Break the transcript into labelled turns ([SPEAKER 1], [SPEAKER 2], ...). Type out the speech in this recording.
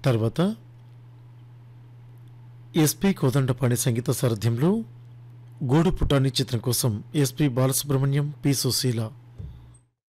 [SPEAKER 1] తర్వాత ఎస్పి కోదండపాణి సంగీత సారథ్యంలో గూడు పుటాని చిత్రం కోసం ఎస్పి బాలసుబ్రహ్మణ్యం, పి సుశీల